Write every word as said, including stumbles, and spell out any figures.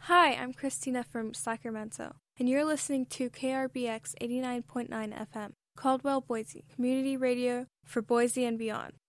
Hi, I'm Christina from Sacramento, and you're listening to K R B X eighty-nine point nine F M, Caldwell, Boise, community radio for Boise and beyond.